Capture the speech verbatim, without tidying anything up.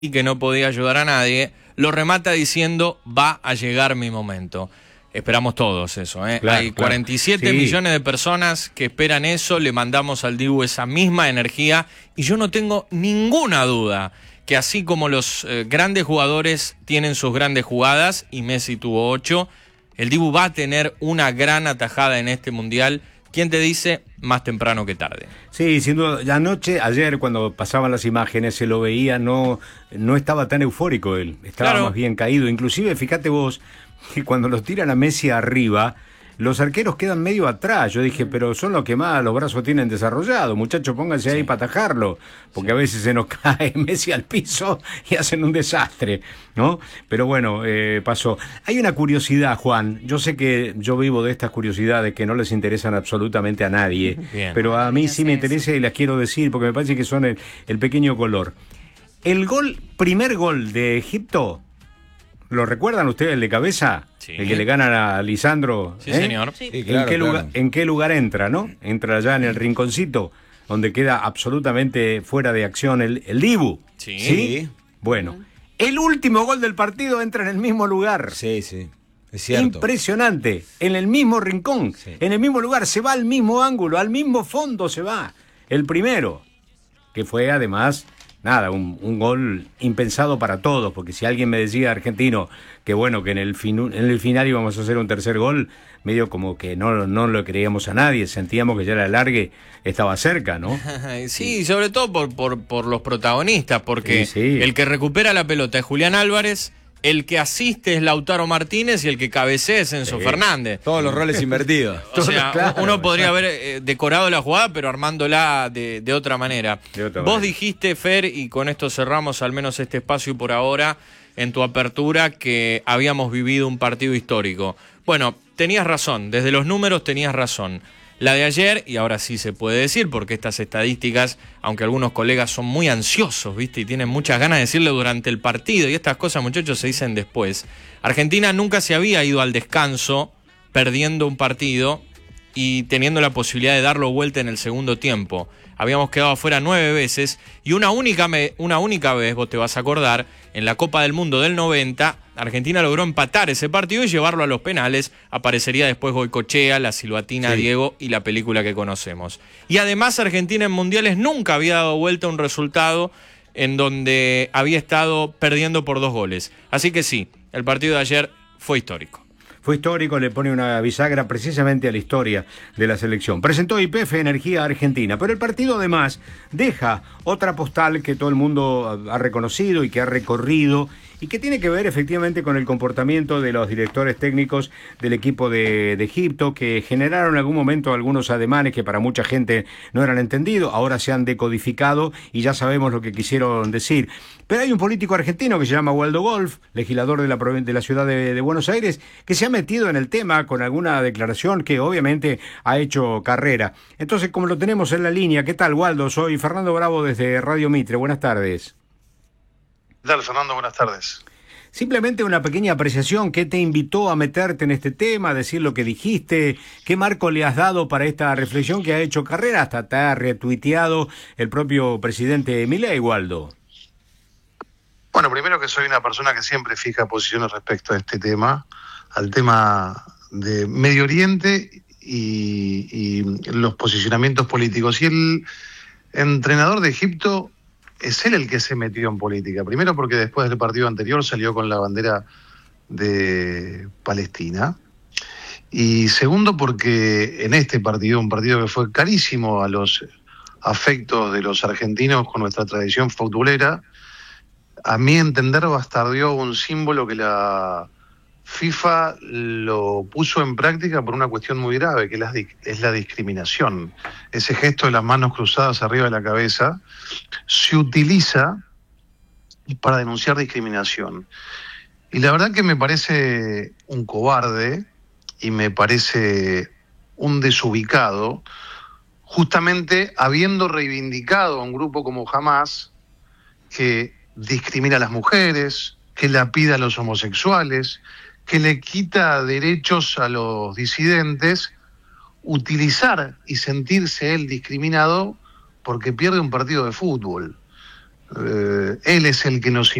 y que no podía ayudar a nadie, lo remata diciendo, va a llegar mi momento. Esperamos todos eso, ¿eh? Claro, Hay claro. cuarenta y siete Sí. millones de personas que esperan eso, le mandamos al Dibu esa misma energía, y yo no tengo ninguna duda que así como los eh, grandes jugadores tienen sus grandes jugadas, y Messi tuvo ocho, el Dibu va a tener una gran atajada en este Mundial. ¿Quién te dice? Más temprano que tarde. Sí, sin duda. Ya anoche, ayer, cuando pasaban las imágenes, se lo veía, no, no estaba tan eufórico él. Estaba Claro. más bien caído. Inclusive, fíjate vos, que cuando los tiran a Messi arriba, los arqueros quedan medio atrás. Yo dije, pero son los que más los brazos tienen desarrollados. Muchachos, pónganse ahí Sí. para atajarlo. Porque Sí. a veces se nos cae Messi al piso y hacen un desastre, ¿no? Pero bueno, eh, pasó. Hay una curiosidad, Juan. Yo sé que yo vivo de estas curiosidades que no les interesan absolutamente a nadie. Bien. Pero a mí Ya sí sé me eso. interesa y las quiero decir porque me parece que son el, el pequeño color. El gol, primer gol de Egipto, ¿lo recuerdan ustedes, el de cabeza? Sí. El que le ganan a Lisandro. Sí, ¿eh? señor. Sí. Sí, ¿En, claro, qué claro. lugar, ¿En qué lugar entra, no? Entra allá en el rinconcito, donde queda absolutamente fuera de acción el, el Dibu. Sí. Sí, Bueno, el último gol del partido entra en el mismo lugar. sí, sí. Es cierto. Impresionante, en el mismo rincón, Sí. en el mismo lugar, se va al mismo ángulo, al mismo fondo se va. El primero, que fue además, nada, un, un gol impensado para todos, porque si alguien me decía, argentino, que bueno, que en el, finu- en el final íbamos a hacer un tercer gol, medio como que no, no lo creíamos a nadie, sentíamos que ya la largue estaba cerca, ¿no? Sí, sobre todo por, por, por los protagonistas, porque Sí, sí. el que recupera la pelota es Julián Álvarez, el que asiste es Lautaro Martínez y el que cabecea es Enzo Sí. Fernández. Todos los roles invertidos. O sea, Claro, uno podría exacto. haber eh, decorado la jugada, pero armándola de, de otra manera. De otra Vos manera. dijiste, Fer, y con esto cerramos al menos este espacio por ahora, en tu apertura, que habíamos vivido un partido histórico. Bueno, tenías razón, desde los números tenías razón. La de ayer, y ahora sí se puede decir, porque estas estadísticas, aunque algunos colegas son muy ansiosos, ¿viste? Y tienen muchas ganas de decirlo durante el partido, y estas cosas, muchachos, se dicen después. Argentina nunca se había ido al descanso perdiendo un partido y teniendo la posibilidad de darlo vuelta en el segundo tiempo. Habíamos quedado afuera nueve veces, y una única, me- una única vez, vos te vas a acordar, en la Copa del Mundo del noventa, Argentina logró empatar ese partido y llevarlo a los penales. Aparecería después Goicoechea, la silbatina Sí. Diego y la película que conocemos. Y además Argentina en mundiales nunca había dado vuelta un resultado en donde había estado perdiendo por dos goles. Así que sí, el partido de ayer fue histórico. Fue histórico, le pone una bisagra precisamente a la historia de la selección. Presentó Y P F Energía Argentina, pero el partido además deja otra postal que todo el mundo ha reconocido y que ha recorrido y que tiene que ver efectivamente con el comportamiento de los directores técnicos del equipo de, de Egipto, que generaron en algún momento algunos ademanes que para mucha gente no eran entendidos, ahora se han decodificado y ya sabemos lo que quisieron decir. Pero hay un político argentino que se llama Waldo Wolf, legislador de la, provin- de la ciudad de, de Buenos Aires, que se ha metido en el tema con alguna declaración que obviamente ha hecho carrera. Entonces, como lo tenemos en la línea, ¿qué tal, Waldo? Soy Fernando Bravo desde Radio Mitre. Buenas tardes. ¿Qué tal, Fernando? Buenas tardes. Simplemente una pequeña apreciación. ¿Qué te invitó a meterte en este tema, a decir lo que dijiste? ¿Qué marco le has dado para esta reflexión que ha hecho carrera? Hasta te ha retuiteado el propio presidente Milei, Waldo. Bueno, primero que soy una persona que siempre fija posiciones respecto a este tema, al tema de Medio Oriente y, y los posicionamientos políticos. Y el entrenador de Egipto es él el que se metió en política. Primero porque después del partido anterior salió con la bandera de Palestina. Y segundo porque en este partido, un partido que fue carísimo a los afectos de los argentinos con nuestra tradición futbolera, a mi entender bastardeó un símbolo que la FIFA lo puso en práctica por una cuestión muy grave, que es la, es la discriminación. Ese gesto de las manos cruzadas arriba de la cabeza se utiliza para denunciar discriminación. Y la verdad que me parece un cobarde y me parece un desubicado, justamente habiendo reivindicado a un grupo como Hamás, que discrimina a las mujeres, que la pide a los homosexuales, que le quita derechos a los disidentes, utilizar y sentirse él discriminado porque pierde un partido de fútbol. Eh, él es el que nos